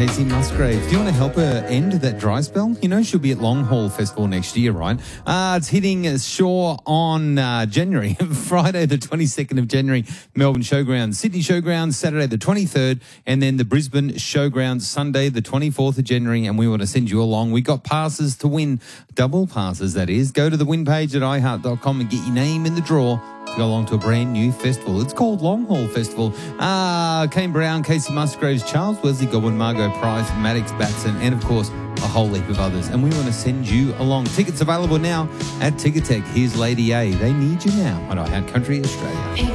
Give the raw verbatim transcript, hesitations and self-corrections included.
Casey Musgraves. Do you want to help her end that dry spell? You know, she'll be at Long Haul Festival next year, right? Uh, it's hitting Shore on uh, January, Friday the twenty-second of January, Melbourne Showgrounds, Sydney Showgrounds, Saturday the twenty-third, and then the Brisbane Showgrounds, Sunday the twenty-fourth of January, and we want to send you along. We got passes to win, double passes that is. Go to the win page at i heart dot com and get your name in the draw to go along to a brand new festival. It's called Long Haul Festival. Uh, Kane Brown, Casey Musgraves, Charles Wesley Godwin, Margot Price, Maddox Batson, and of course, a whole heap of others. And we want to send you along. Tickets available now at Ticketek. Here's Lady A. They need you now on iHeart Country Australia.